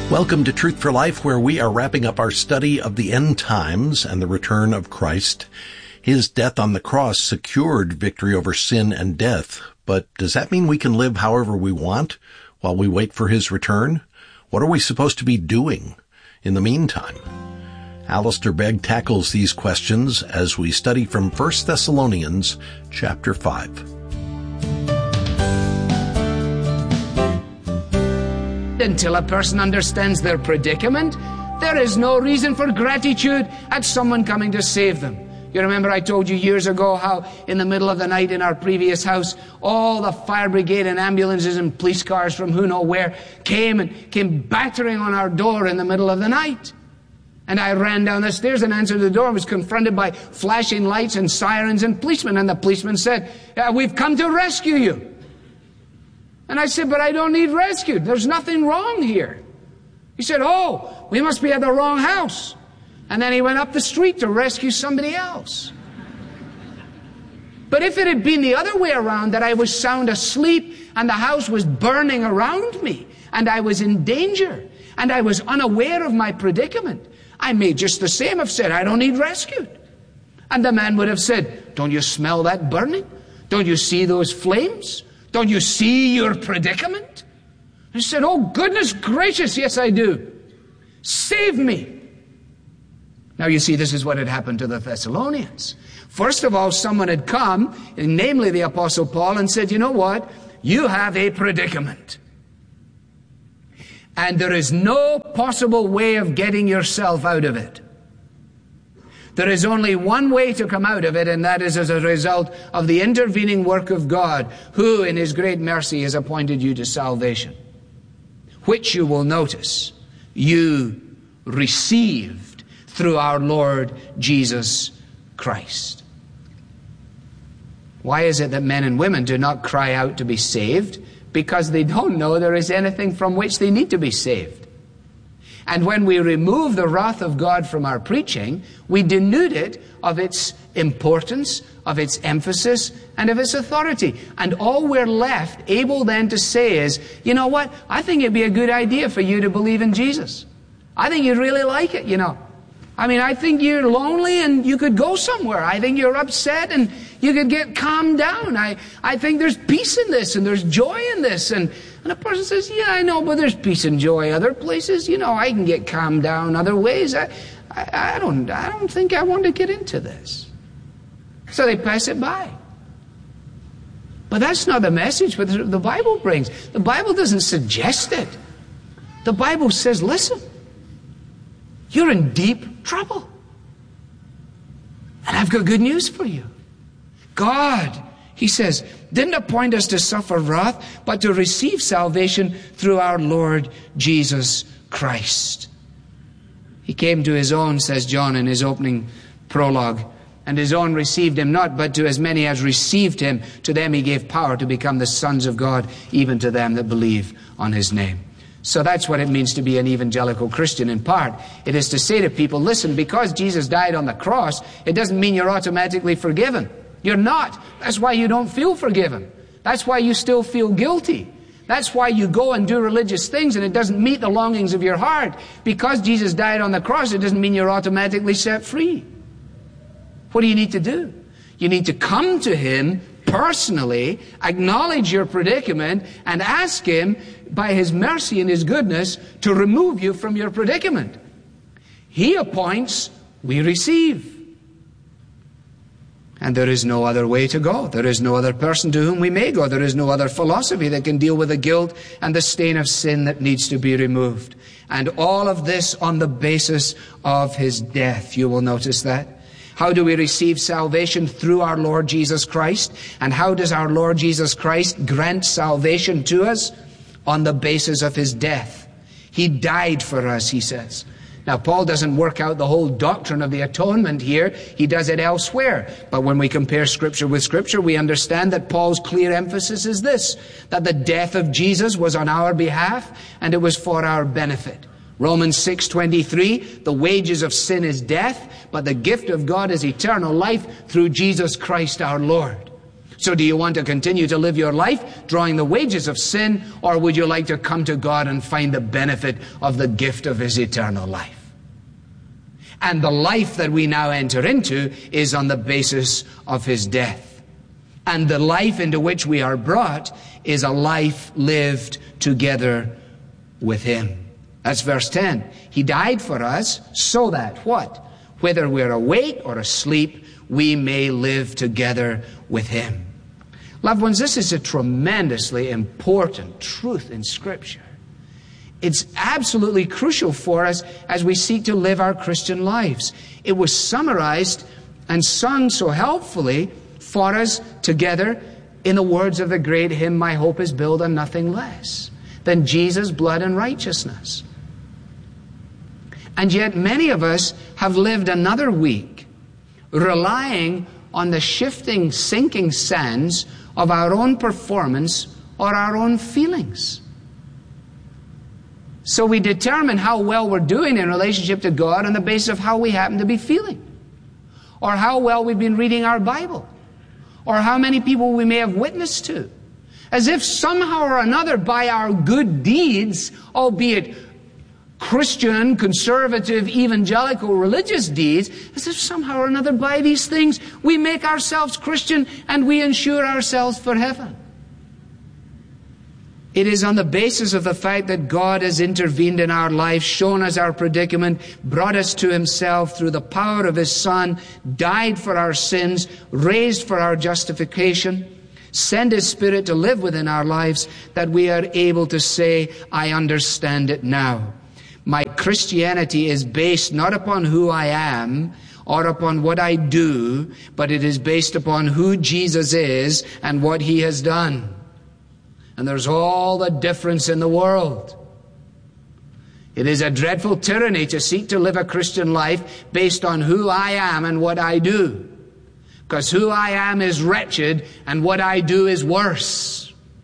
Welcome to Truth for Life, where we are wrapping up our study of the end times and the return of Christ. His death on the cross secured victory over sin and death. But does that mean we can live however we want while we wait for his return? What are we supposed to be doing in the meantime? Alistair Begg tackles these questions as we study from 1 Thessalonians chapter 5. Until a person understands their predicament, there is no reason for gratitude at someone coming to save them. You remember I told you years ago how in the middle of the night in our previous house, all the fire brigade and ambulances and police cars from who know where came battering on our door in the middle of the night. And I ran down the stairs and answered the door and was confronted by flashing lights and sirens and policemen. And the policeman said, "We've come to rescue you." And I said, "But I don't need rescued. There's nothing wrong here." He said, "Oh, we must be at the wrong house." And then he went up the street to rescue somebody else. But if it had been the other way around, that I was sound asleep and the house was burning around me and I was in danger and I was unaware of my predicament, I may just the same have said, "I don't need rescued." And the man would have said, "Don't you smell that burning? Don't you see those flames? Don't you see your predicament?" I said, "Oh, goodness gracious, yes I do. Save me." Now you see, this is what had happened to the Thessalonians. First of all, someone had come, namely the Apostle Paul, and said, "You know what? You have a predicament. And there is no possible way of getting yourself out of it. There is only one way to come out of it, and that is as a result of the intervening work of God, who in his great mercy has appointed you to salvation, which you will notice you received through our Lord Jesus Christ." Why is it that men and women do not cry out to be saved? Because they don't know there is anything from which they need to be saved. And when we remove the wrath of God from our preaching, we denude it of its importance, of its emphasis, and of its authority. And all we're left able then to say is, "You know what? I think it'd be a good idea for you to believe in Jesus. I think you'd really like it, you know. I mean, I think you're lonely and you could go somewhere. I think you're upset and you could get calmed down. I think there's peace in this and there's joy in this." And a person says, "Yeah, I know, but there's peace and joy other places. You know, I can get calmed down other ways. I don't think I want to get into this." So they pass it by. But that's not the message that the Bible brings. The Bible doesn't suggest it. The Bible says, listen, you're in deep trouble. And I've got good news for you. God, he says, didn't appoint us to suffer wrath, but to receive salvation through our Lord Jesus Christ. He came to his own, says John in his opening prologue, and his own received him not, but to as many as received him, to them he gave power to become the sons of God, even to them that believe on his name. So that's what it means to be an evangelical Christian in part. It is to say to people, listen, because Jesus died on the cross, it doesn't mean you're automatically forgiven. You're not. That's why you don't feel forgiven. That's why you still feel guilty. That's why you go and do religious things and it doesn't meet the longings of your heart. Because Jesus died on the cross, it doesn't mean you're automatically set free. What do you need to do? You need to come to him personally, acknowledge your predicament, and ask him, by his mercy and his goodness, to remove you from your predicament. He appoints, we receive. And there is no other way to go. There is no other person to whom we may go. There is no other philosophy that can deal with the guilt and the stain of sin that needs to be removed. And all of this on the basis of his death. You will notice that. How do we receive salvation? Through our Lord Jesus Christ. And how does our Lord Jesus Christ grant salvation to us? On the basis of his death. He died for us, he says. Now, Paul doesn't work out the whole doctrine of the atonement here. He does it elsewhere. But when we compare Scripture with Scripture, we understand that Paul's clear emphasis is this, that the death of Jesus was on our behalf and it was for our benefit. Romans 6:23, the wages of sin is death, but the gift of God is eternal life through Jesus Christ our Lord. So do you want to continue to live your life drawing the wages of sin, or would you like to come to God and find the benefit of the gift of His eternal life? And the life that we now enter into is on the basis of His death. And the life into which we are brought is a life lived together with Him. That's verse 10. He died for us so that, what? Whether we're awake or asleep, we may live together with Him. Loved ones, this is a tremendously important truth in Scripture. It's absolutely crucial for us as we seek to live our Christian lives. It was summarized and sung so helpfully for us together in the words of the great hymn, "My hope is built on nothing less than Jesus' blood and righteousness." And yet many of us have lived another week relying on the shifting, sinking sands of our own performance or our own feelings. So we determine how well we're doing in relationship to God on the basis of how we happen to be feeling, or how well we've been reading our Bible, or how many people we may have witnessed to, as if somehow or another by our good deeds, albeit Christian, conservative, evangelical, religious deeds, as if somehow or another by these things we make ourselves Christian and we ensure ourselves for heaven. It is on the basis of the fact that God has intervened in our life, shown us our predicament, brought us to Himself through the power of His Son, died for our sins, raised for our justification, sent His Spirit to live within our lives, that we are able to say, "I understand it now. My Christianity is based not upon who I am or upon what I do, but it is based upon who Jesus is and what He has done." And there's all the difference in the world. It is a dreadful tyranny to seek to live a Christian life based on who I am and what I do. Because who I am is wretched and what I do is worse.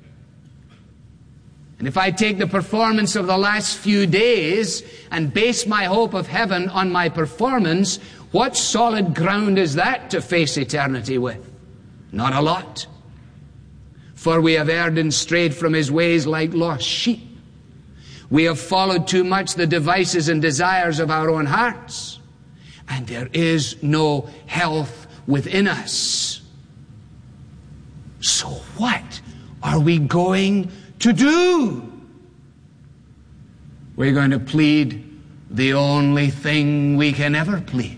And if I take the performance of the last few days and base my hope of heaven on my performance, what solid ground is that to face eternity with? Not a lot. For we have erred and strayed from His ways like lost sheep. We have followed too much the devices and desires of our own hearts. And there is no health within us. So what are we going to do? We're going to plead the only thing we can ever plead.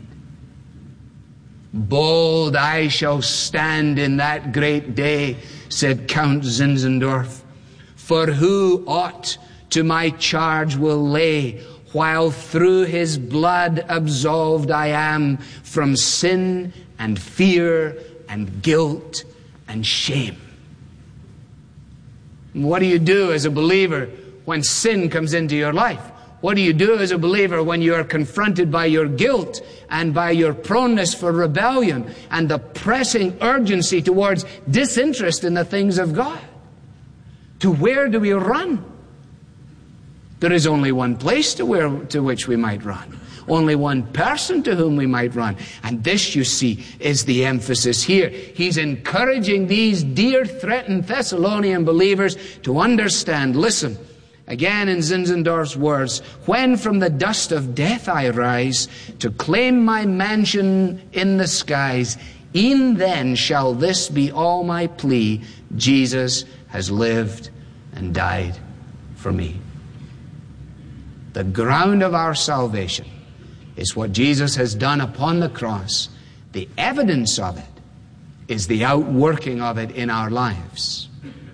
"Bold I shall stand in that great day," said Count Zinzendorf, "for who aught to my charge will lay, while through His blood absolved I am from sin and fear and guilt and shame." What do you do as a believer when sin comes into your life? What do you do as a believer when you are confronted by your guilt and by your proneness for rebellion and the pressing urgency towards disinterest in the things of God? To where do we run? There is only one place to which we might run. Only one person to whom we might run. And this, you see, is the emphasis here. He's encouraging these dear, threatened Thessalonian believers to understand. Listen, again in Zinzendorf's words, "When from the dust of death I rise to claim my mansion in the skies, e'en then shall this be all my plea: Jesus has lived and died for me." The ground of our salvation is what Jesus has done upon the cross. The evidence of it is the outworking of it in our lives.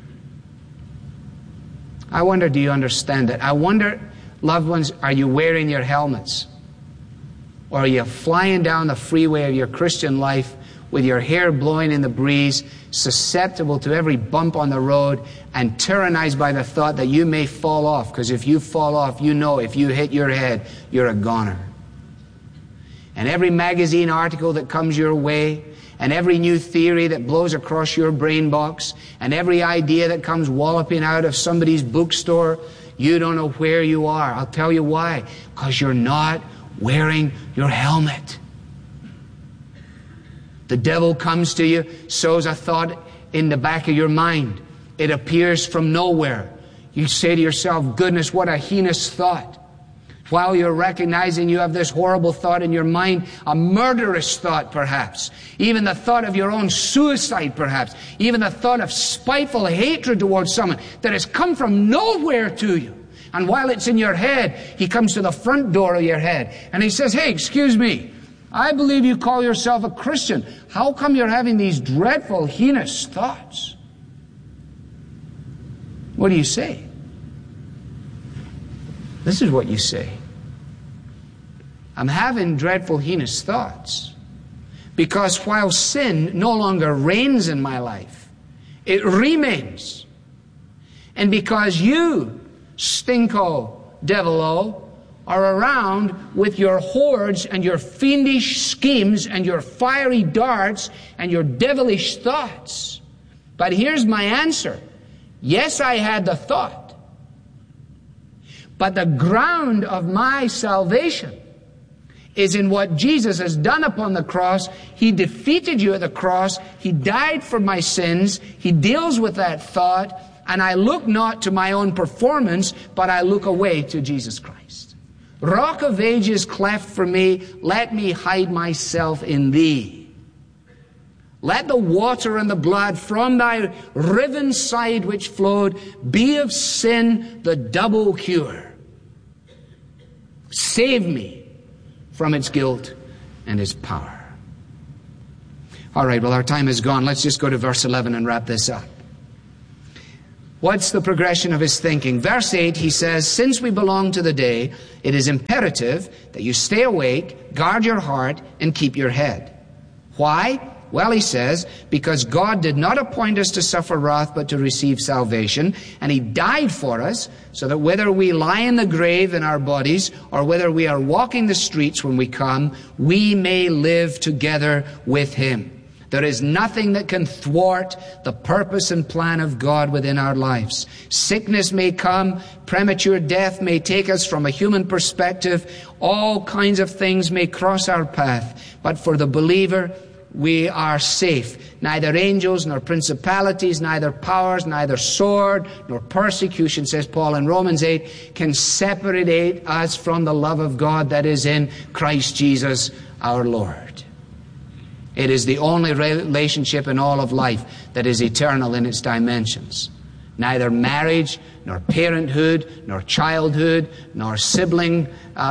I wonder, do you understand it? I wonder, loved ones, are you wearing your helmets? Or are you flying down the freeway of your Christian life with your hair blowing in the breeze, susceptible to every bump on the road, and tyrannized by the thought that you may fall off? Because if you fall off, you know if you hit your head, you're a goner. And every magazine article that comes your way, and every new theory that blows across your brain box, and every idea that comes walloping out of somebody's bookstore, you don't know where you are. I'll tell you why. Because you're not wearing your helmet. The devil comes to you, sows a thought in the back of your mind. It appears from nowhere. You say to yourself, goodness, what a heinous thought. While you're recognizing you have this horrible thought in your mind, a murderous thought perhaps, even the thought of your own suicide perhaps, even the thought of spiteful hatred towards someone that has come from nowhere to you. And while it's in your head, he comes to the front door of your head and he says, hey, excuse me, I believe you call yourself a Christian. How come you're having these dreadful, heinous thoughts? What do you say? This is what you say. I'm having dreadful, heinous thoughts because while sin no longer reigns in my life, it remains. And because you, stinko, devil-o, are around with your hordes and your fiendish schemes and your fiery darts and your devilish thoughts. But here's my answer. Yes, I had the thought. But the ground of my salvation is in what Jesus has done upon the cross. He defeated you at the cross. He died for my sins. He deals with that thought. And I look not to my own performance, but I look away to Jesus Christ. Rock of ages cleft for me, let me hide myself in thee. Let the water and the blood from thy riven side which flowed be of sin the double cure. Save me from its guilt and its power. All right, well, our time is gone. Let's just go to verse 11 and wrap this up. What's the progression of his thinking? Verse 8, he says, since we belong to the day, it is imperative that you stay awake, guard your heart, and keep your head. Why? Well, he says, because God did not appoint us to suffer wrath, but to receive salvation. And he died for us, so that whether we lie in the grave in our bodies, or whether we are walking the streets when we come, we may live together with him. There is nothing that can thwart the purpose and plan of God within our lives. Sickness may come, premature death may take us from a human perspective, all kinds of things may cross our path. But for the believer, we are safe. Neither angels, nor principalities, neither powers, neither sword, nor persecution, says Paul in Romans 8, can separate us from the love of God that is in Christ Jesus our Lord. It is the only relationship in all of life that is eternal in its dimensions. Neither marriage, nor parenthood, nor childhood, nor sibling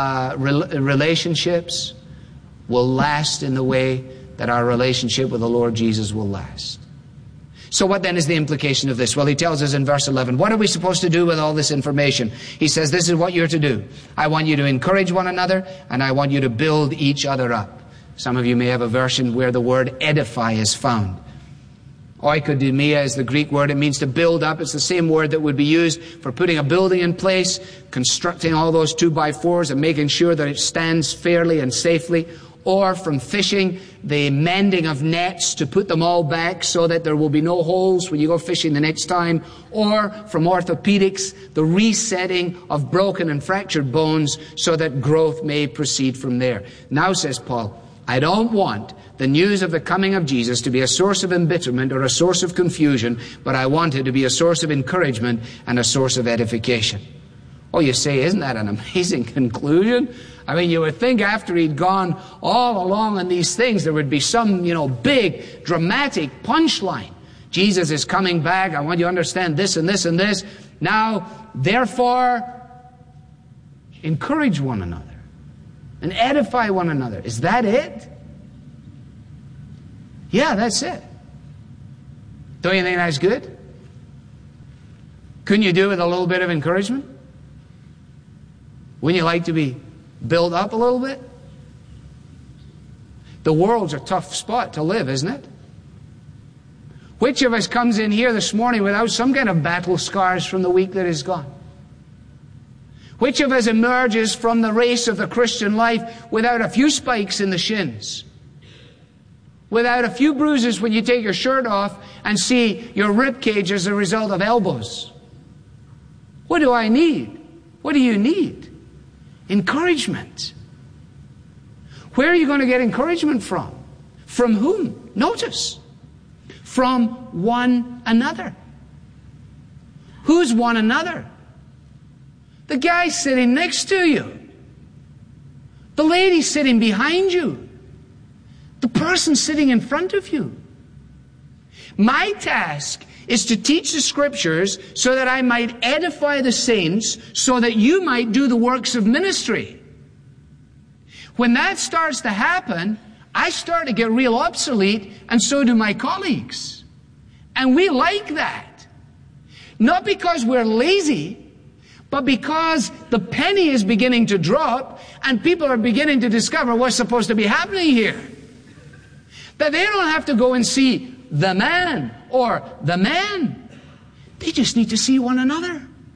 relationships will last in the way that our relationship with the Lord Jesus will last. So what then is the implication of this? Well, he tells us in verse 11, what are we supposed to do with all this information? He says, this is what you're to do. I want you to encourage one another, and I want you to build each other up. Some of you may have a version where the word edify is found. Oikodomia is the Greek word. It means to build up. It's the same word that would be used for putting a building in place, constructing all those 2x4s and making sure that it stands fairly and safely. Or from fishing, the mending of nets to put them all back so that there will be no holes when you go fishing the next time. Or from orthopedics, the resetting of broken and fractured bones so that growth may proceed from there. Now, says Paul, I don't want the news of the coming of Jesus to be a source of embitterment or a source of confusion, but I want it to be a source of encouragement and a source of edification. Oh, you say, isn't that an amazing conclusion? I mean, you would think after he'd gone all along on these things, there would be some, big, dramatic punchline. Jesus is coming back. I want you to understand this and this and this. Now, therefore, encourage one another and edify one another. Is that it? Yeah, that's it. Don't you think that's good? Couldn't you do with a little bit of encouragement? Wouldn't you like to be built up a little bit? The world's a tough spot to live, isn't it? Which of us comes in here this morning without some kind of battle scars from the week that is gone? Which of us emerges from the race of the Christian life without a few spikes in the shins? Without a few bruises when you take your shirt off and see your rib cage as a result of elbows? What do I need? What do you need? Encouragement. Where are you going to get encouragement from? From whom? Notice. from one another. Who's one another? The guy sitting next to you. The lady sitting behind you. The person sitting in front of you. My task is to teach the Scriptures so that I might edify the saints, so that you might do the works of ministry. When that starts to happen, I start to get real obsolete, and so do my colleagues. And we like that. Not because we're lazy, but because the penny is beginning to drop, and people are beginning to discover what's supposed to be happening here. That they don't have to go and see the man or the man. They just need to see one another.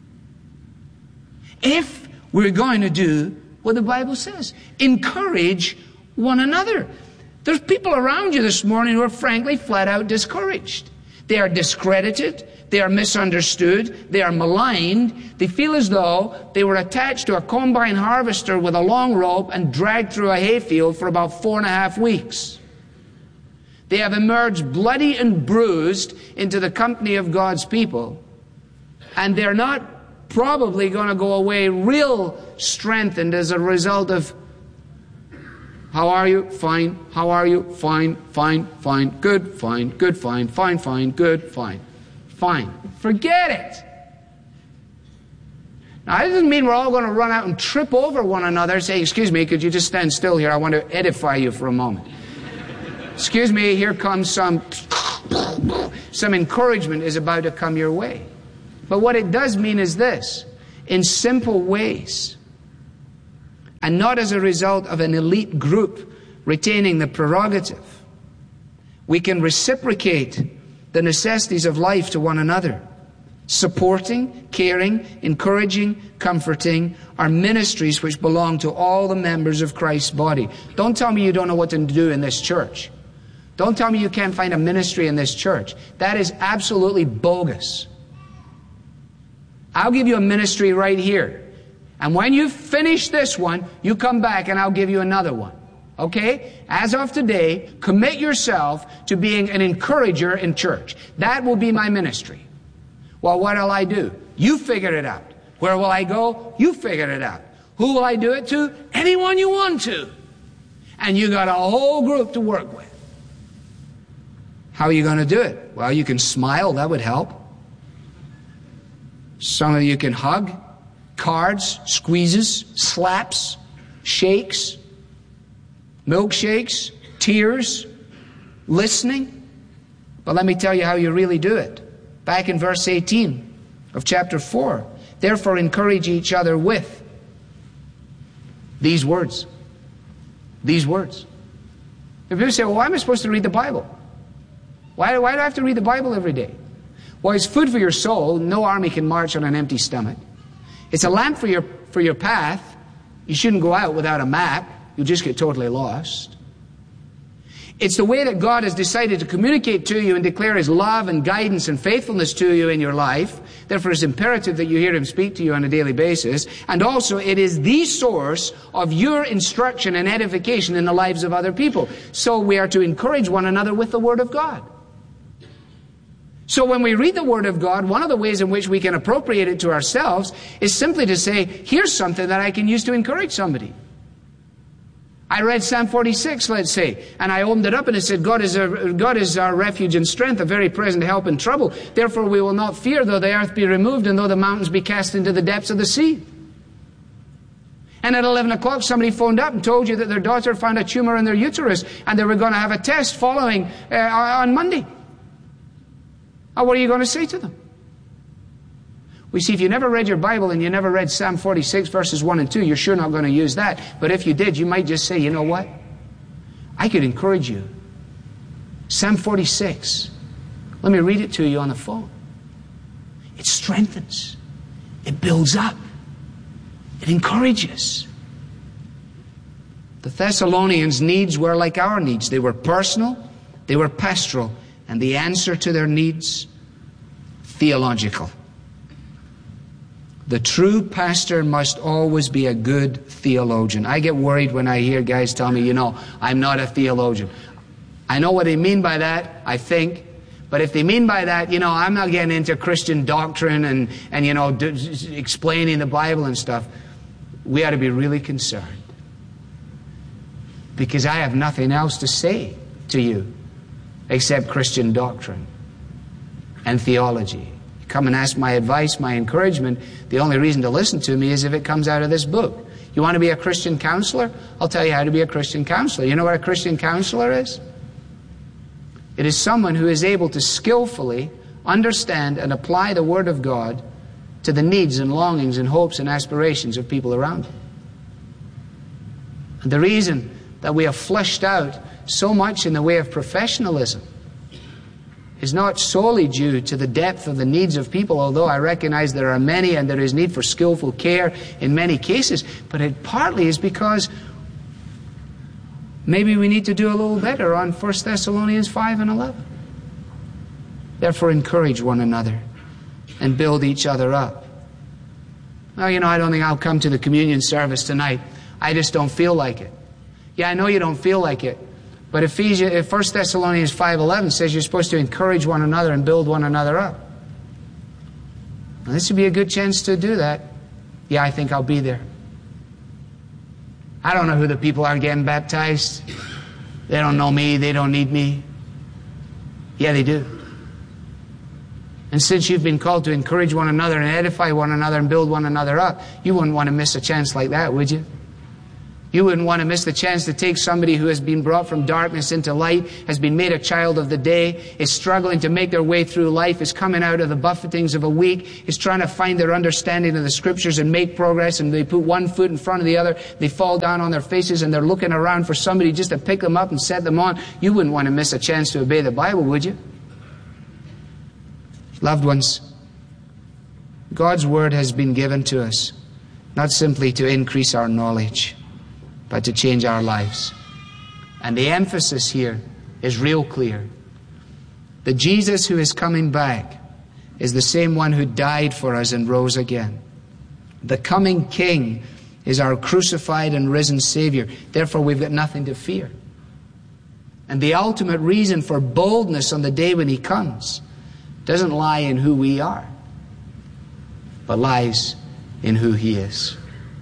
If we're going to do what the Bible says, encourage one another. There's people around you this morning who are frankly flat out discouraged. They are discredited. They are misunderstood. They are maligned. They feel as though they were attached to a combine harvester with a long rope and dragged through a hayfield for about 4.5 weeks. They have emerged bloody and bruised into the company of God's people. And they're not probably going to go away real strengthened as a result of, how are you? Fine. How are you? Fine, fine, fine, good, fine, good, fine, fine, fine, good, fine, fine. Forget it. Now, that doesn't mean we're all going to run out and trip over one another, say, excuse me, could you just stand still here? I want to edify you for a moment. Excuse me, here comes some encouragement is about to come your way. But what it does mean is this, in simple ways, and not as a result of an elite group retaining the prerogative, we can reciprocate the necessities of life to one another. Supporting, caring, encouraging, comforting are ministries which belong to all the members of Christ's body. Don't tell me you don't know what to do in this church. Don't tell me you can't find a ministry in this church. That is absolutely bogus. I'll give you a ministry right here. And when you finish this one, you come back and I'll give you another one. Okay? As of today, commit yourself to being an encourager in church. That will be my ministry. Well, what will I do? You figure it out. Where will I go? You figure it out. Who will I do it to? Anyone you want to. And you got a whole group to work with. How are you going to do it? Well, you can smile. That would help. Some of you can hug, cards, squeezes, slaps, shakes, milkshakes, tears, listening. But let me tell you how you really do it. Back in verse 18 of chapter 4. Therefore, encourage each other with these words. These words. If people say, well, why am I supposed to read the Bible? Why do I have to read the Bible every day? Well, it's food for your soul. No army can march on an empty stomach. It's a lamp for your path. You shouldn't go out without a map. You'll just get totally lost. It's the way that God has decided to communicate to you and declare His love and guidance and faithfulness to you in your life. Therefore, it's imperative that you hear Him speak to you on a daily basis. And also, it is the source of your instruction and edification in the lives of other people. So we are to encourage one another with the Word of God. So when we read the Word of God, one of the ways in which we can appropriate it to ourselves is simply to say, here's something that I can use to encourage somebody. I read Psalm 46, let's say, and I opened it up and it said, God is our refuge and strength, a very present help in trouble. Therefore we will not fear, though the earth be removed and though the mountains be cast into the depths of the sea. And at 11 o'clock, somebody phoned up and told you that their daughter found a tumor in their uterus and they were going to have a test following on Monday. What are you going to say to them? We see, if you never read your Bible and you never read Psalm 46 verses 1 and 2, you're sure not going to use that. But if you did, you might just say, you know what? I could encourage you. Psalm 46. Let me read it to you on the phone. It strengthens. It builds up. It encourages. The Thessalonians' needs were like our needs. They were personal. They were pastoral. And the answer to their needs, theological. The true pastor must always be a good theologian. I get worried when I hear guys tell me, I'm not a theologian. I know what they mean by that, I think. But if they mean by that, I'm not getting into Christian doctrine and explaining the Bible and stuff, we ought to be really concerned. Because I have nothing else to say to you except Christian doctrine and theology. You come and ask my advice, my encouragement, the only reason to listen to me is if it comes out of this book. You want to be a Christian counselor? I'll tell you how to be a Christian counselor. You know what a Christian counselor is? It is someone who is able to skillfully understand and apply the Word of God to the needs and longings and hopes and aspirations of people around them. And the reason that we have fleshed out so much in the way of professionalism is not solely due to the depth of the needs of people, although I recognize there are many and there is need for skillful care in many cases, but it partly is because maybe we need to do a little better on 1 Thessalonians 5 and 11. Therefore, encourage one another and build each other up. Well, I don't think I'll come to the communion service tonight. I just don't feel like it. Yeah, I know you don't feel like it. But 1 Thessalonians 5:11 says you're supposed to encourage one another and build one another up. Now, this would be a good chance to do that. Yeah, I think I'll be there. I don't know who the people are getting baptized. They don't know me. They don't need me. Yeah, they do. And since you've been called to encourage one another and edify one another and build one another up, you wouldn't want to miss a chance like that, would you? You wouldn't want to miss the chance to take somebody who has been brought from darkness into light, has been made a child of the day, is struggling to make their way through life, is coming out of the buffetings of a week, is trying to find their understanding of the Scriptures and make progress, and they put one foot in front of the other, they fall down on their faces, and they're looking around for somebody just to pick them up and set them on. You wouldn't want to miss a chance to obey the Bible, would you? Loved ones, God's Word has been given to us, not simply to increase our knowledge, but to change our lives. And the emphasis here is real clear. The Jesus who is coming back is the same one who died for us and rose again. The coming King is our crucified and risen Savior. Therefore, we've got nothing to fear. And the ultimate reason for boldness on the day when He comes doesn't lie in who we are, but lies in who He is.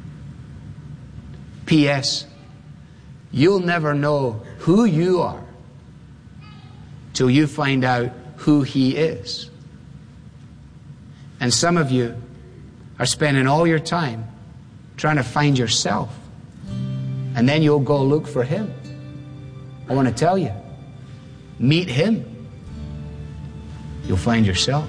P.S. You'll never know who you are till you find out who He is. And some of you are spending all your time trying to find yourself, and then you'll go look for Him. I want to tell you, meet Him. You'll find yourself.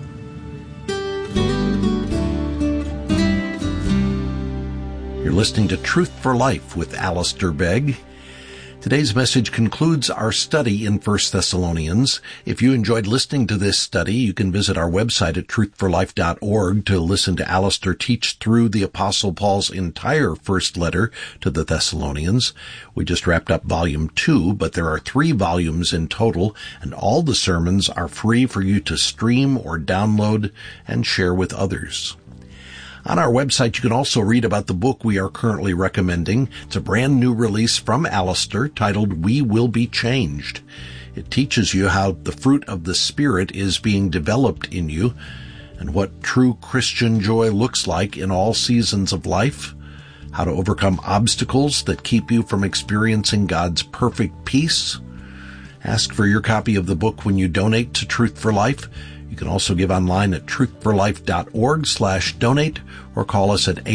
You're listening to Truth for Life with Alistair Begg. Today's message concludes our study in 1 Thessalonians. If you enjoyed listening to this study, you can visit our website at truthforlife.org to listen to Alistair teach through the Apostle Paul's entire first letter to the Thessalonians. We just wrapped up volume 2, but there are 3 volumes in total, and all the sermons are free for you to stream or download and share with others. On our website, you can also read about the book we are currently recommending. It's a brand new release from Alistair titled We Will Be Changed. It teaches you how the fruit of the Spirit is being developed in you and what true Christian joy looks like in all seasons of life, how to overcome obstacles that keep you from experiencing God's perfect peace. Ask for your copy of the book when you donate to Truth for Life. You can also give online at truthforlife.org/donate or call us at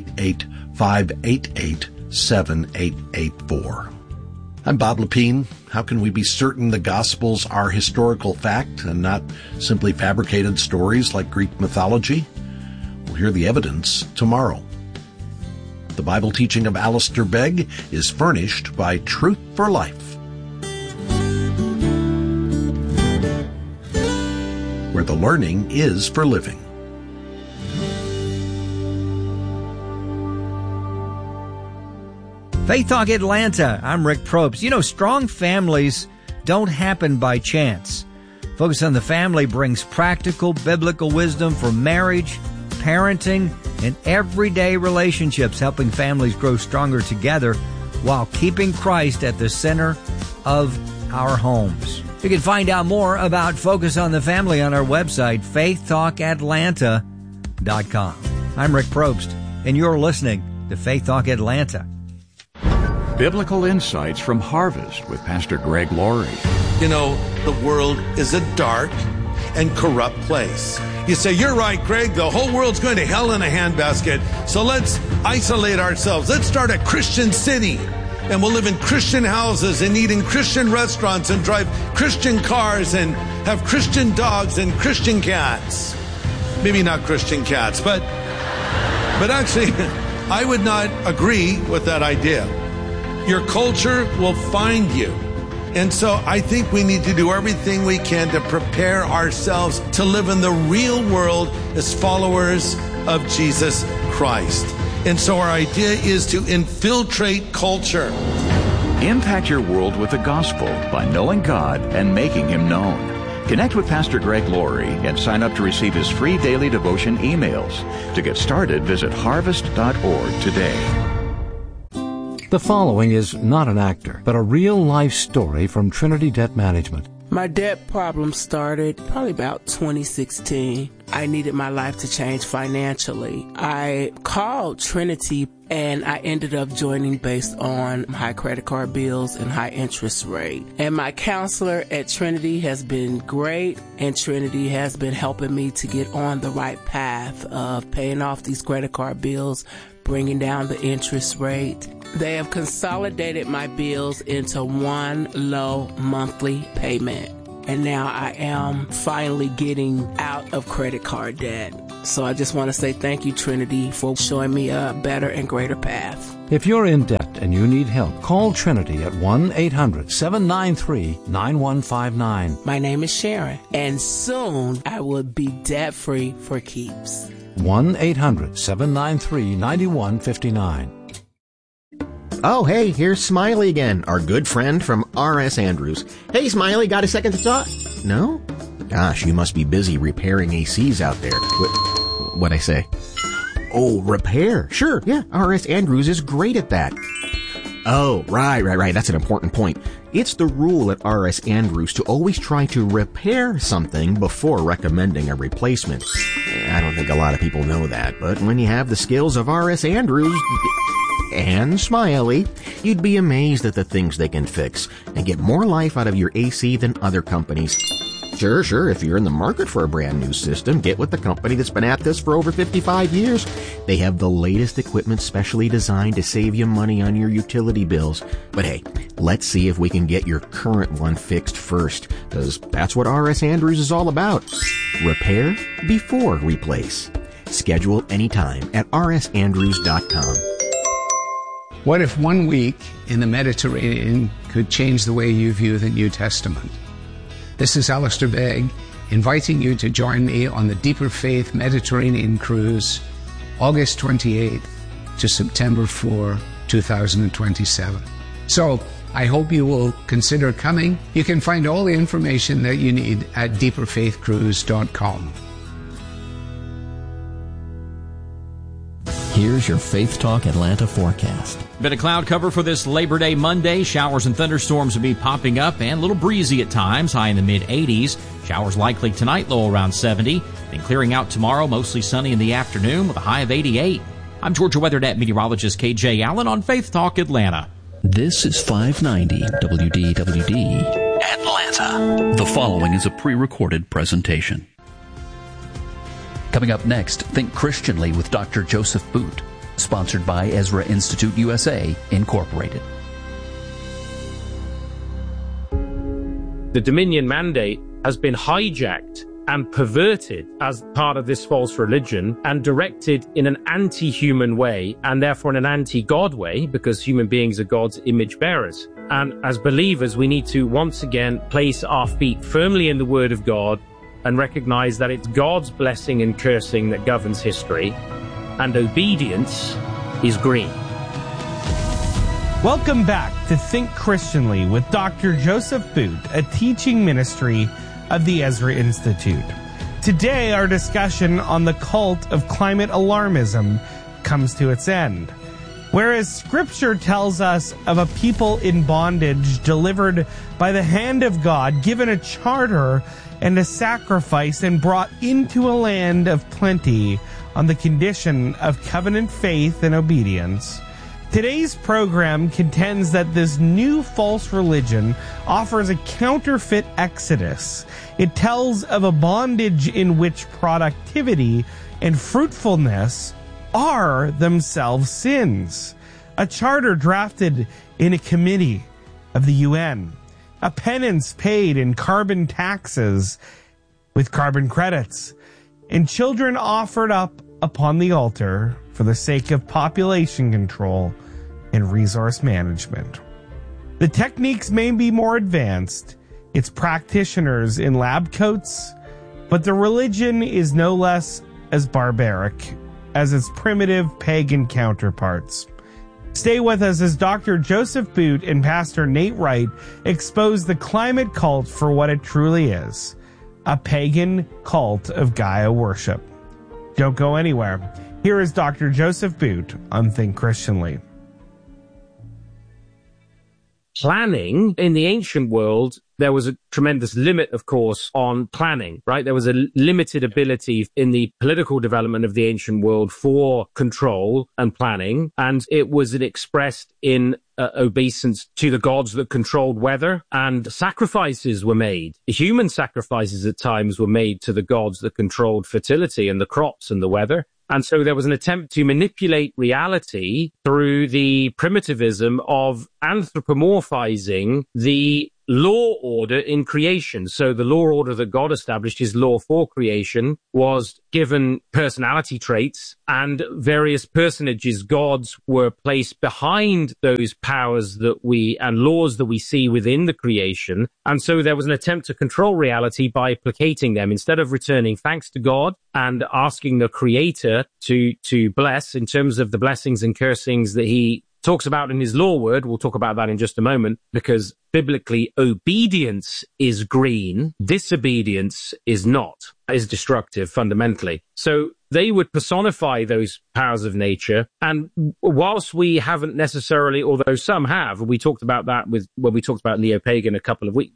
888-588-7884. I'm Bob Lepine. How can we be certain the Gospels are historical fact and not simply fabricated stories like Greek mythology? We'll hear the evidence tomorrow. The Bible teaching of Alistair Begg is furnished by Truth for Life, where the learning is for living. Faith Talk Atlanta, I'm Rick Probst. You know, strong families don't happen by chance. Focus on the Family brings practical biblical wisdom for marriage, parenting, and everyday relationships, helping families grow stronger together while keeping Christ at the center of our homes. You can find out more about Focus on the Family on our website, faithtalkatlanta.com. I'm Rick Probst, and you're listening to Faith Talk Atlanta. Biblical insights from Harvest with Pastor Greg Laurie. You know, the world is a dark and corrupt place. You say, you're right, Greg, the whole world's going to hell in a handbasket. So let's isolate ourselves. Let's start a Christian city. And we'll live in Christian houses and eat in Christian restaurants and drive Christian cars and have Christian dogs and Christian cats. Maybe not Christian cats, but actually, I would not agree with that idea. Your culture will find you. And so I think we need to do everything we can to prepare ourselves to live in the real world as followers of Jesus Christ. And so our idea is to infiltrate culture. Impact your world with the gospel by knowing God and making Him known. Connect with Pastor Greg Laurie and sign up to receive his free daily devotion emails. To get started, visit harvest.org today. The following is not an actor, but a real-life story from Trinity Debt Management. My debt problem started probably about 2016. I needed my life to change financially. I called Trinity and I ended up joining based on high credit card bills and high interest rate. And my counselor at Trinity has been great, and Trinity has been helping me to get on the right path of paying off these credit card bills, bringing down the interest rate. They have consolidated my bills into one low monthly payment. And now I am finally getting out of credit card debt. So I just want to say thank you, Trinity, for showing me a better and greater path. If you're in debt and you need help, call Trinity at 1-800-793-9159. My name is Sharon, and soon I will be debt-free for keeps. 1-800-793-9159. Oh, hey, here's Smiley again, our good friend from R.S. Andrews. Hey, Smiley, got a second to talk? No? Gosh, you must be busy repairing ACs out there. What'd I say? Oh, repair. Sure, yeah, R.S. Andrews is great at that. Oh, right. That's an important point. It's the rule at R.S. Andrews to always try to repair something before recommending a replacement. I don't think a lot of people know that, but when you have the skills of R.S. Andrews and Smiley, you'd be amazed at the things they can fix and get more life out of your AC than other companies. Sure, if you're in the market for a brand new system, get with the company that's been at this for over 55 years. They have the latest equipment specially designed to save you money on your utility bills. But hey, let's see if we can get your current one fixed first, because that's what R.S. Andrews is all about. Repair before replace. Schedule anytime at rsandrews.com. What if 1 week in the Mediterranean could change the way you view the New Testament? This is Alistair Begg, inviting you to join me on the Deeper Faith Mediterranean Cruise, August 28th to September 4, 2027. So, I hope you will consider coming. You can find all the information that you need at deeperfaithcruise.com. Here's your Faith Talk Atlanta forecast. Bit of cloud cover for this Labor Day Monday. Showers and thunderstorms will be popping up and a little breezy at times, high in the mid-80s. Showers likely tonight, low around 70. Then clearing out tomorrow, mostly sunny in the afternoon with a high of 88. I'm Georgia WeatherNet meteorologist KJ Allen on Faith Talk Atlanta. This is 590 WDWD Atlanta. The following is a pre-recorded presentation. Coming up next, Think Christianly with Dr. Joseph Boot, sponsored by Ezra Institute USA, Incorporated. The Dominion Mandate has been hijacked and perverted as part of this false religion and directed in an anti-human way, and therefore in an anti-God way, because human beings are God's image bearers. And as believers, we need to once again place our feet firmly in the Word of God and recognize that it's God's blessing and cursing that governs history, and obedience is green. Welcome back to Think Christianly with Dr. Joseph Boot, a teaching ministry of the Ezra Institute. Today, our discussion on the cult of climate alarmism comes to its end. Whereas Scripture tells us of a people in bondage delivered by the hand of God, given a charter and a sacrifice, and brought into a land of plenty on the condition of covenant faith and obedience. Today's program contends that this new false religion offers a counterfeit exodus. It tells of a bondage in which productivity and fruitfulness are themselves sins. A charter drafted in a committee of the UN. A penance paid in carbon taxes with carbon credits. And children offered up upon the altar for the sake of population control and resource management. The techniques may be more advanced, its practitioners in lab coats, but the religion is no less as barbaric as its primitive pagan counterparts. Stay with us as Dr. Joseph Boot and Pastor Nate Wright expose the climate cult for what it truly is, a pagan cult of Gaia worship. Don't go anywhere. Here is Dr. Joseph Boot on Think Christianly. Planning in the ancient world, there was a tremendous limit, of course, on planning, right? There was a limited ability in the political development of the ancient world for control and planning, and it was expressed in obeisance to the gods that controlled weather, and sacrifices were made. Human sacrifices at times were made to the gods that controlled fertility and the crops and the weather. And so there was an attempt to manipulate reality through the primitivism of anthropomorphizing the law order in creation. So the law order that God established, his law for creation, was given personality traits, and various personages, gods, were placed behind those powers and laws that we see within the creation. And so there was an attempt to control reality by placating them. Instead of returning thanks to God and asking the Creator to bless in terms of the blessings and cursings that he talks about in his law word. We'll talk about that in just a moment, because biblically, obedience is green, disobedience is not, is destructive fundamentally. So they would personify those powers of nature. And whilst we haven't necessarily, although some have, we talked about that when we talked about neopaganism a couple of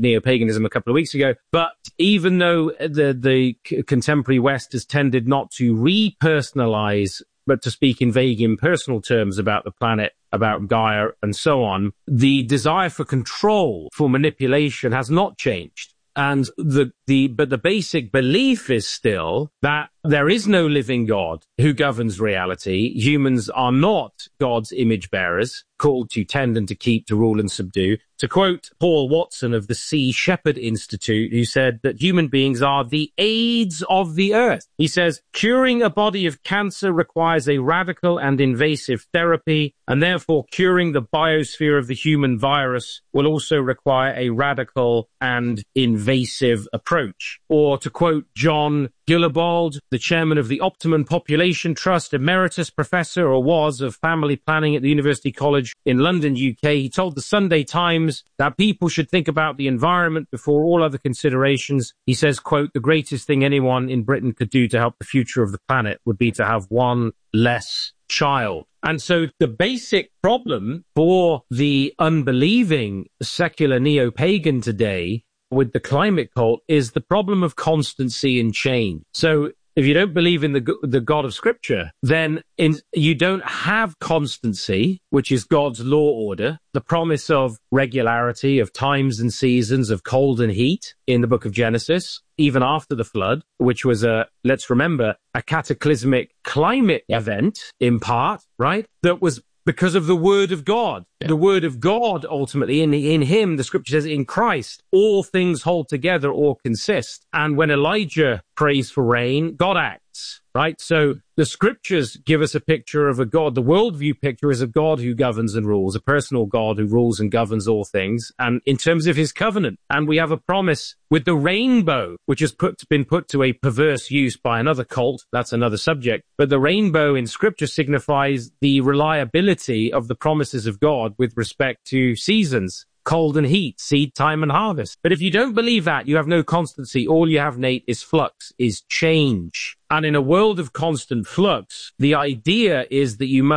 weeks ago. But even though the contemporary West has tended not to repersonalize, but to speak in vague impersonal terms about the planet, about Gaia and so on, the desire for control, for manipulation has not changed. And but the basic belief is still that there is no living God who governs reality. Humans are not God's image bearers, called to tend and to keep, to rule and subdue. To quote Paul Watson of the Sea Shepherd Institute, who said that human beings are the aids of the earth. He says, curing a body of cancer requires a radical and invasive therapy, and therefore curing the biosphere of the human virus will also require a radical and invasive approach. Or to quote John Gillibald, the chairman of the Optimum Population Trust, emeritus professor, or was, of family planning at the University College in London, UK, he told the Sunday Times that people should think about the environment before all other considerations. He says, quote, the greatest thing anyone in Britain could do to help the future of the planet would be to have one less child. And so the basic problem for the unbelieving secular neo-pagan today with the climate cult is the problem of constancy and change. So if you don't believe in the God of Scripture, then you don't have constancy, which is God's law order, the promise of regularity, of times and seasons, of cold and heat in the book of Genesis, even after the flood, which was let's remember, a cataclysmic climate event in part, right? That was because of the word of God. Yeah. The word of God, ultimately, in him, the scripture says, in Christ, all things hold together or consist. And when Elijah prays for rain, God acts, right? So the scriptures give us a picture of a God. The worldview picture is a God who governs and rules, a personal God who rules and governs all things, and in terms of his covenant. And we have a promise with the rainbow, which has been put to a perverse use by another cult. That's another subject. But the rainbow in scripture signifies the reliability of the promises of God with respect to seasons, cold and heat, seed time and harvest. But if you don't believe that, you have no constancy. All you have, Nate, is flux, is change. And in a world of constant flux, the idea is that you must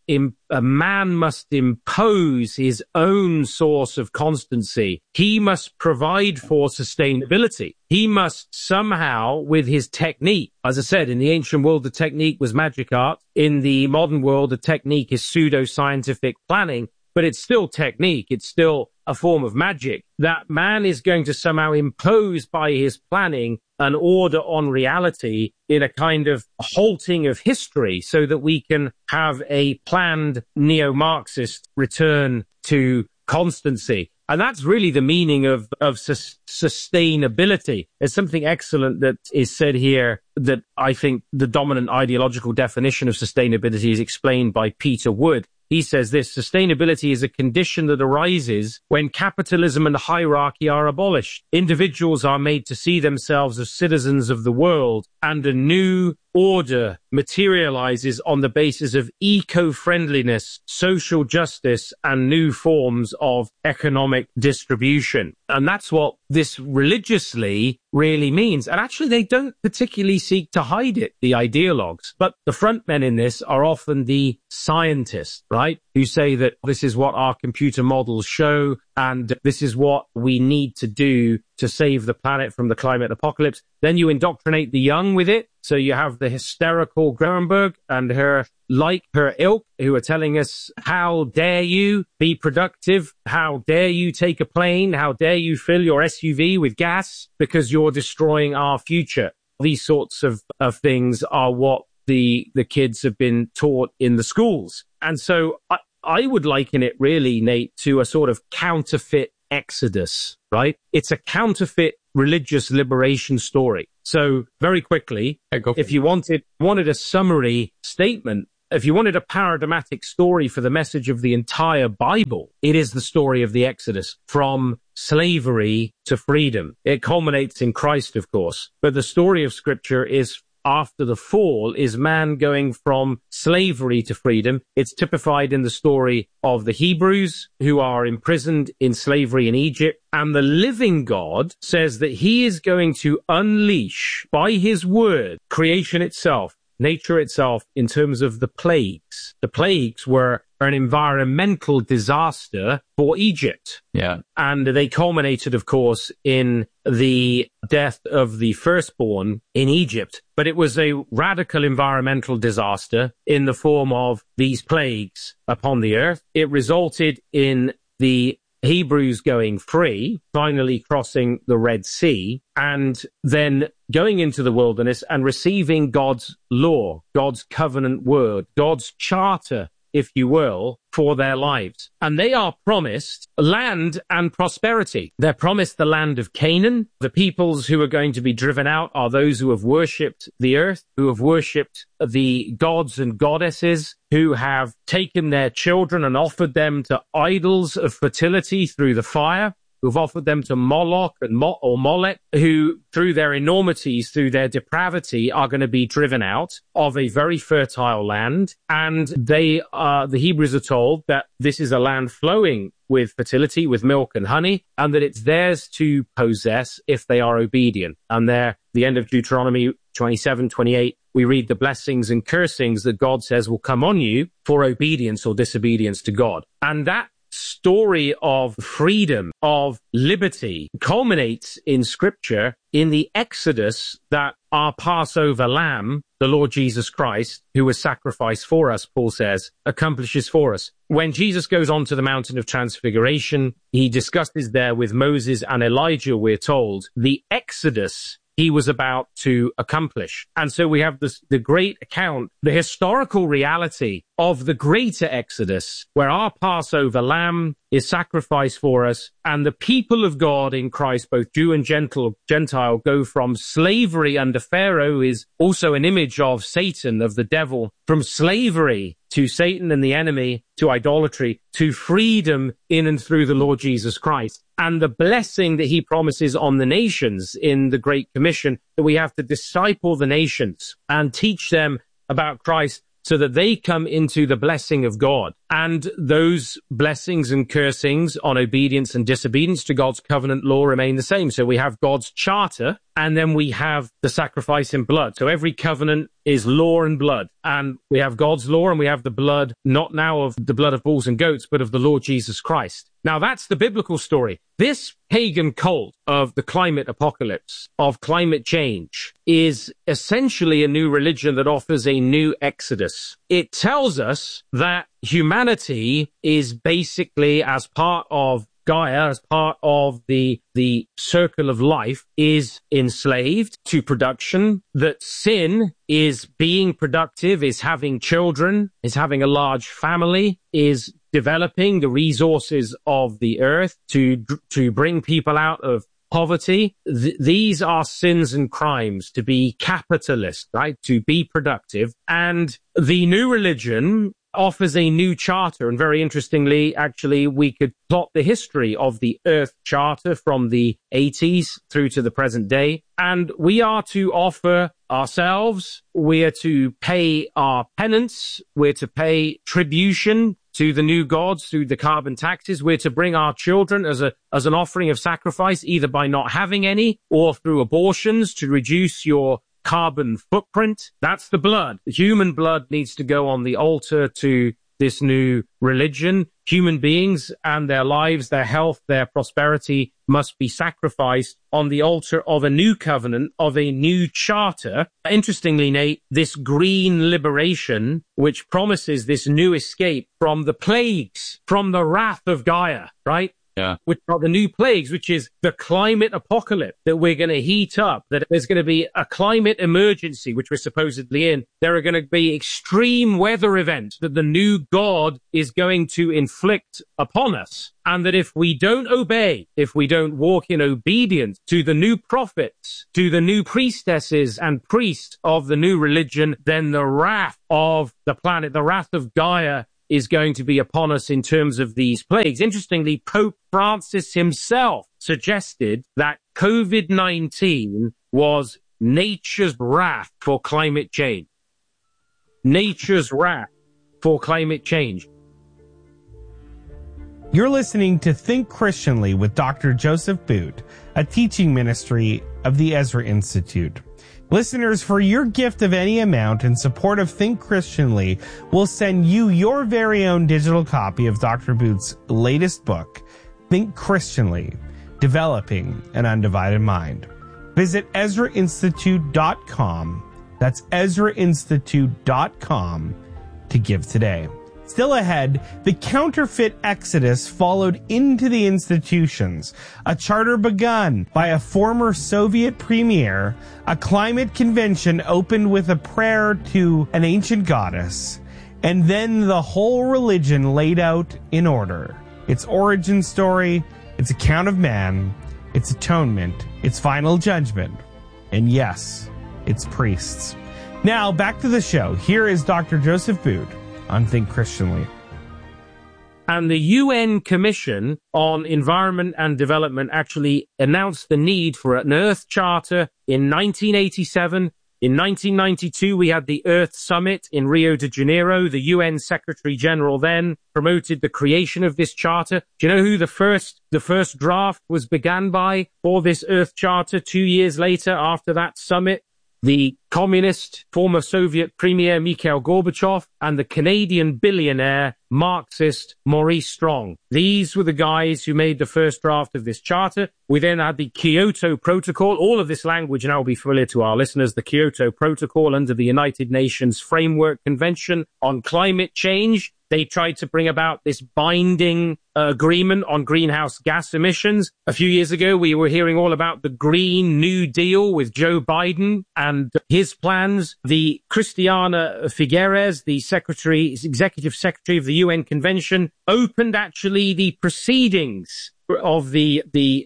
a man must impose his own source of constancy. He must provide for sustainability. He must somehow, with his technique, as I said, in the ancient world, the technique was magic art. In the modern world, the technique is pseudo-scientific planning, but it's still technique. It's still a form of magic. That man is going to somehow impose by his planning an order on reality in a kind of halting of history so that we can have a planned neo-Marxist return to constancy. And that's really the meaning of sustainability. There's something excellent that is said here that I think the dominant ideological definition of sustainability is explained by Peter Wood. He says this: sustainability is a condition that arises when capitalism and hierarchy are abolished. Individuals are made to see themselves as citizens of the world, and a new order materializes on the basis of eco-friendliness, social justice, and new forms of economic distribution. And that's what this religiously really means. And actually, they don't particularly seek to hide it, the ideologues. But the front men in this are often the scientists, right? Who say that this is what our computer models show, and this is what we need to do to save the planet from the climate apocalypse. Then you indoctrinate the young with it. So you have the hysterical Grunberg and her ilk who are telling us, how dare you be productive? How dare you take a plane? How dare you fill your SUV with gas? Because you're destroying our future. These sorts of things are what the kids have been taught in the schools. And so I would liken it really, Nate, to a sort of counterfeit exodus, right? It's a counterfeit religious liberation story. So very quickly, if you wanted a summary statement, if you wanted a paradigmatic story for the message of the entire Bible, it is the story of the Exodus from slavery to freedom. It culminates in Christ, of course, but the story of Scripture is after the fall is man going from slavery to freedom. It's typified in the story of the Hebrews who are imprisoned in slavery in Egypt. And the living God says that he is going to unleash by his word creation itself, nature itself, in terms of the plagues. The plagues were an environmental disaster for Egypt. Yeah. And they culminated, of course, in the death of the firstborn in Egypt. But it was a radical environmental disaster in the form of these plagues upon the earth. It resulted in the Hebrews going free, finally crossing the Red Sea, and then going into the wilderness and receiving God's law, God's covenant word, God's charter, if you will, for their lives. And they are promised land and prosperity. They're promised the land of Canaan. The peoples who are going to be driven out are those who have worshipped the earth, who have worshipped the gods and goddesses, who have taken their children and offered them to idols of fertility through the fire, who've offered them to Moloch and Molech, who, through their enormities, through their depravity, are going to be driven out of a very fertile land. And the Hebrews are told that this is a land flowing with fertility, with milk and honey, and that it's theirs to possess if they are obedient. And there, the end of Deuteronomy 27:28, we read the blessings and cursings that God says will come on you for obedience or disobedience to God. And that story of freedom, of liberty, culminates in Scripture in the Exodus that our Passover lamb, the Lord Jesus Christ, who was sacrificed for us, Paul says, accomplishes for us. When Jesus goes on to the mountain of transfiguration, he discusses there with Moses and Elijah, we're told, the Exodus he was about to accomplish. And so we have the great account, the historical reality of the greater Exodus, where our Passover lamb is sacrificed for us, and the people of God in Christ, both Jew and Gentile, go from slavery under Pharaoh, who is also an image of Satan, of the devil, from slavery to Satan and the enemy, to idolatry, to freedom in and through the Lord Jesus Christ. And the blessing that he promises on the nations in the Great Commission, that we have to disciple the nations and teach them about Christ so that they come into the blessing of God. And those blessings and cursings on obedience and disobedience to God's covenant law remain the same. So we have God's charter, And then we have the sacrifice in blood. So every covenant is law and blood. And we have God's law and we have the blood, not now of the blood of bulls and goats, but of the Lord Jesus Christ. Now that's the biblical story. This pagan cult of the climate apocalypse, of climate change, is essentially a new religion that offers a new exodus. It tells us that humanity is basically, as part of Gaia, as part of the circle of life, is enslaved to production, that sin is being productive, is having children, is having a large family, is developing the resources of the earth to bring people out of poverty. These are sins and crimes, to be capitalist, right? To be productive. And the new religion offers a new charter. And very interestingly, actually, we could plot the history of the Earth Charter from the 80s through to the present day. And we are to offer ourselves, we are to pay our penance, we're to pay tribution to the new gods through the carbon taxes. We're to bring our children as an offering of sacrifice, either by not having any or through abortions to reduce your carbon footprint. That's the blood. The human blood needs to go on the altar to this new religion. Human beings and their lives, their health, their prosperity must be sacrificed on the altar of a new covenant, of a new charter. Interestingly, Nate, this green liberation, which promises this new escape from the plagues, from the wrath of Gaia, right? Yeah. Which are the new plagues, which is the climate apocalypse, that we're going to heat up, that there's going to be a climate emergency, which we're supposedly in. There are going to be extreme weather events that the new God is going to inflict upon us. And that if we don't obey, if we don't walk in obedience to the new prophets, to the new priestesses and priests of the new religion, then the wrath of the planet, the wrath of Gaia, is going to be upon us in terms of these plagues. Interestingly, Pope Francis himself suggested that COVID-19 was nature's wrath for climate change. Nature's wrath for climate change. You're listening to Think Christianly with Dr. Joseph Boot, a teaching ministry of the Ezra Institute. Listeners, for your gift of any amount in support of Think Christianly, we'll send you your very own digital copy of Dr. Boot's latest book, Think Christianly, Developing an Undivided Mind. Visit EzraInstitute.com. That's EzraInstitute.com to give today. Still ahead, the counterfeit exodus followed into the institutions, a charter begun by a former Soviet premier, a climate convention opened with a prayer to an ancient goddess, and then the whole religion laid out in order. Its origin story, its account of man, its atonement, its final judgment, and yes, its priests. Now, back to the show. Here is Dr. Joseph Boot on Think Christianly. And the UN Commission on Environment and Development actually announced the need for an Earth Charter in 1987. In 1992, we had the Earth Summit in Rio de Janeiro. The UN Secretary General then promoted the creation of this charter. Do you know who the first draft was began by for this Earth Charter 2 years later after that summit? The communist former Soviet Premier Mikhail Gorbachev and the Canadian billionaire Marxist Maurice Strong. These were the guys who made the first draft of this charter. We then had the Kyoto Protocol. All of this language now will be familiar to our listeners. The Kyoto Protocol under the United Nations Framework Convention on Climate Change. They tried to bring about this binding agreement on greenhouse gas emissions. A few years ago, we were hearing all about the Green New Deal with Joe Biden and his plans. The Christiana Figueres, the executive secretary of the UN Convention, opened actually the proceedings of the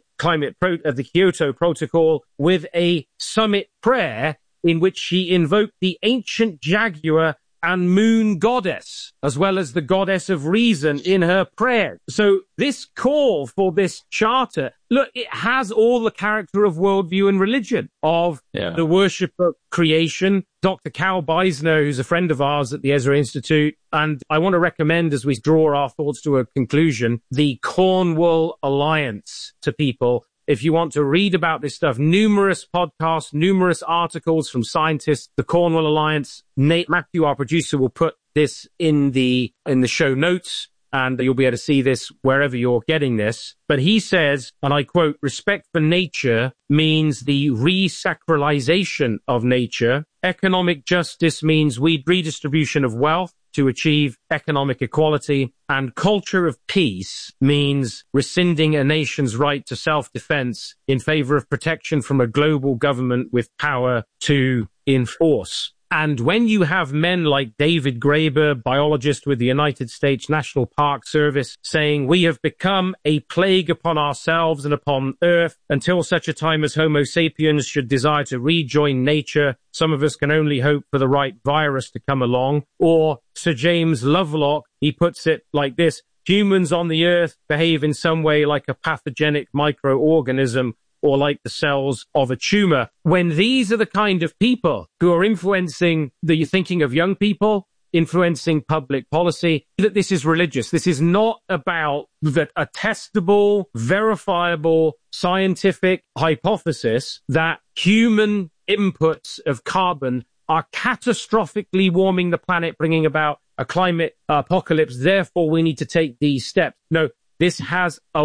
Kyoto Protocol with a summit prayer in which she invoked the ancient jaguar and moon goddess, as well as the goddess of reason in her prayer. So this call for this charter, look, it has all the character of worldview and religion, of the worship of creation. Dr. Cal Beisner, who's a friend of ours at the Ezra Institute, and I want to recommend, as we draw our thoughts to a conclusion, the Cornwall Alliance to people. If you want to read about this stuff, numerous podcasts, numerous articles from scientists, the Cornwall Alliance. Matthew, our producer, will put this in the show notes, and you'll be able to see this wherever you're getting this. But he says, and I quote, "Respect for nature means the resacralization of nature. Economic justice means redistribution of wealth to achieve economic equality. And culture of peace means rescinding a nation's right to self-defense in favor of protection from a global government with power to enforce." And when you have men like David Graeber, biologist with the United States National Park Service, saying we have become a plague upon ourselves and upon Earth until such a time as Homo sapiens should desire to rejoin nature, some of us can only hope for the right virus to come along. Or Sir James Lovelock, he puts it like this: humans on the Earth behave in some way like a pathogenic microorganism, or like the cells of a tumor. When these are the kind of people who are influencing the thinking of young people, influencing public policy, that this is religious. This is not about a testable, verifiable, scientific hypothesis that human inputs of carbon are catastrophically warming the planet, bringing about a climate apocalypse. Therefore, we need to take these steps. No, this has a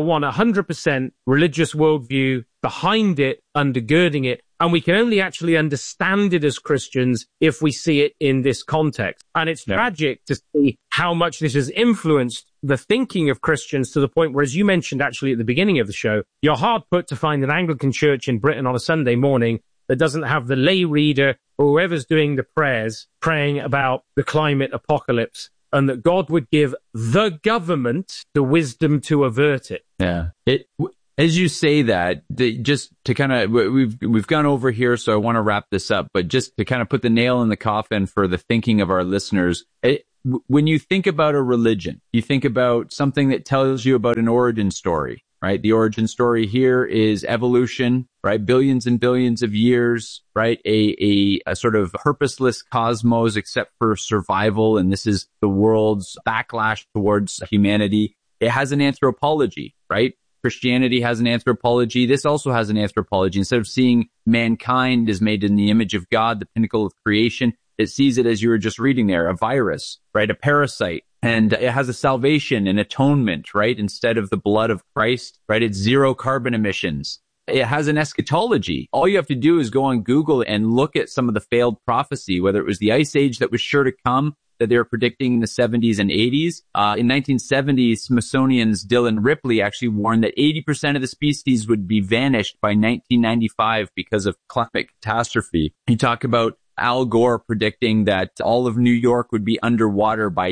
100% religious worldview behind it, undergirding it, and we can only actually understand it as Christians if we see it in this context. And it's tragic to see how much this has influenced the thinking of Christians to the point where, as you mentioned actually at the beginning of the show, you're hard put to find an Anglican church in Britain on a Sunday morning that doesn't have the lay reader or whoever's doing the prayers praying about the climate apocalypse, and that God would give the government the wisdom to avert it. Yeah. As you say that, just to kind of, we've gone over here, so I want to wrap this up, but just to kind of put the nail in the coffin for the thinking of our listeners, when you think about a religion, you think about something that tells you about an origin story, right? The origin story here is evolution, right? Billions and billions of years, right? A sort of purposeless cosmos except for survival. And this is the world's backlash towards humanity. It has an anthropology, right? Christianity has an anthropology. This also has an anthropology. Instead of seeing mankind as made in the image of God, the pinnacle of creation, it sees it, as you were just reading there, a virus, right? A parasite. And it has a salvation and atonement, right? Instead of the blood of Christ, right? It's zero carbon emissions. It has an eschatology. All you have to do is go on Google and look at some of the failed prophecy, whether it was the ice age that was sure to come, that they were predicting in the 70s and 80s. In 1970, Smithsonian's Dylan Ripley actually warned that 80% of the species would be vanished by 1995 because of climate catastrophe. You talk about Al Gore predicting that all of New York would be underwater by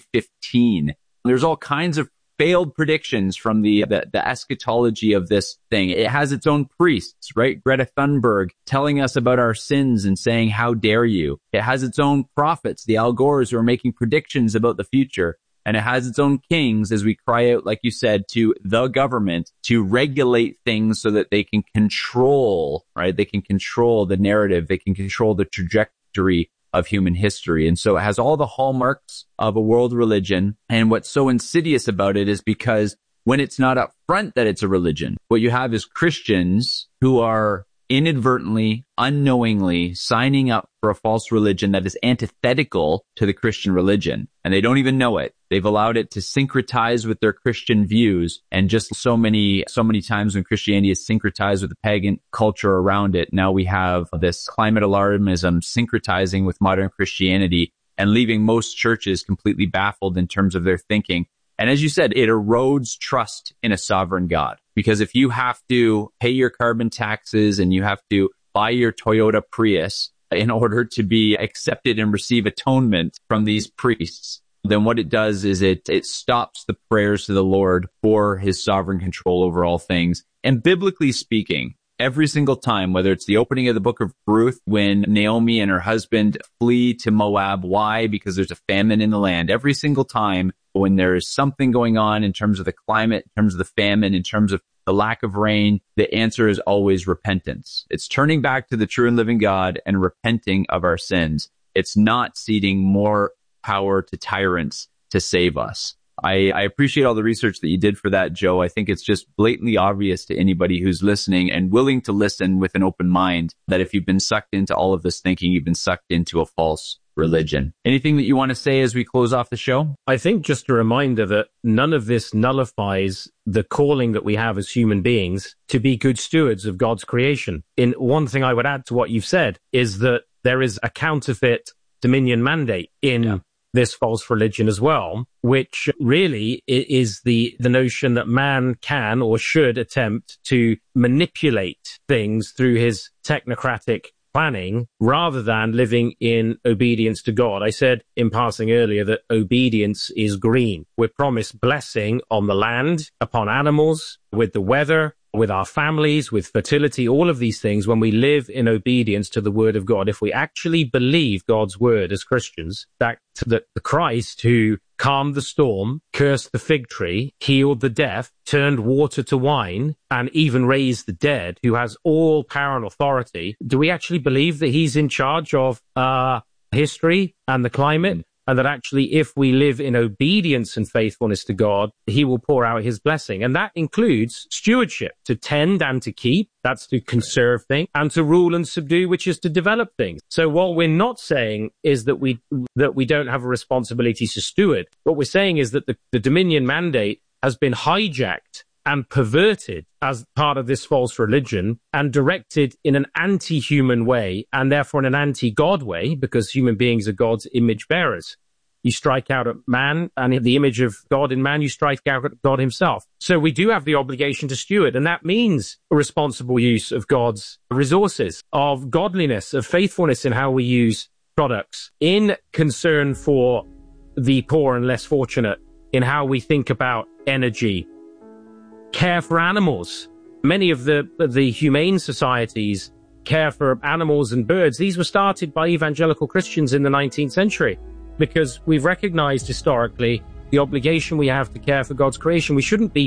2015. There's all kinds of failed predictions from the eschatology of this thing. It has its own priests, right? Greta Thunberg telling us about our sins and saying, how dare you? It has its own prophets, the Al Gores, who are making predictions about the future. And it has its own kings, as we cry out, like you said, to the government to regulate things so that they can control, right? They can control the narrative. They can control the trajectory of human history. And so it has all the hallmarks of a world religion. And what's so insidious about it is because when it's not up front that it's a religion, what you have is Christians who are inadvertently, unknowingly signing up for a false religion that is antithetical to the Christian religion. And they don't even know it. They've allowed it to syncretize with their Christian views. And just so many times when Christianity is syncretized with the pagan culture around it, now we have this climate alarmism syncretizing with modern Christianity and leaving most churches completely baffled in terms of their thinking. And as you said, it erodes trust in a sovereign God. Because if you have to pay your carbon taxes and you have to buy your Toyota Prius in order to be accepted and receive atonement from these priests, then what it does is it stops the prayers to the Lord for his sovereign control over all things. And biblically speaking, every single time, whether it's the opening of the book of Ruth, when Naomi and her husband flee to Moab, why? Because there's a famine in the land. Every single time when there is something going on in terms of the climate, in terms of the famine, in terms of the lack of rain, the answer is always repentance. It's turning back to the true and living God and repenting of our sins. It's not ceding more power to tyrants to save us. I appreciate all the research that you did for that, Joe. I think it's just blatantly obvious to anybody who's listening and willing to listen with an open mind that if you've been sucked into all of this thinking, you've been sucked into a false religion. Anything that you want to say as we close off the show? I think just a reminder that none of this nullifies the calling that we have as human beings to be good stewards of God's creation. In one thing I would add to what you've said is that there is a counterfeit dominion mandate in this false religion as well, which really is the notion that man can or should attempt to manipulate things through his technocratic planning rather than living in obedience to God. I said in passing earlier that obedience is green. We're promised blessing on the land, upon animals, with the weather, with our families, with fertility, all of these things when we live in obedience to the word of God. If we actually believe God's word as Christians, that the Christ who calmed the storm, cursed the fig tree, healed the deaf, turned water to wine, and even raised the dead, who has all power and authority, do we actually believe that he's in charge of history and the climate? And that actually, if we live in obedience and faithfulness to God, he will pour out his blessing. And that includes stewardship, to tend and to keep. That's to conserve things, and to rule and subdue, which is to develop things. So what we're not saying is that we don't have a responsibility to steward. What we're saying is that the dominion mandate has been hijacked and perverted as part of this false religion and directed in an anti-human way and therefore in an anti-God way, because human beings are God's image bearers. You strike out at man, and in the image of God in man, you strike out at God himself. So we do have the obligation to steward, and that means a responsible use of God's resources, of godliness, of faithfulness in how we use products, in concern for the poor and less fortunate, in how we think about energy, care for animals. Many of the humane societies care for animals and birds. These were started by evangelical Christians in the 19th century because we've recognized historically the obligation we have to care for God's creation. We shouldn't be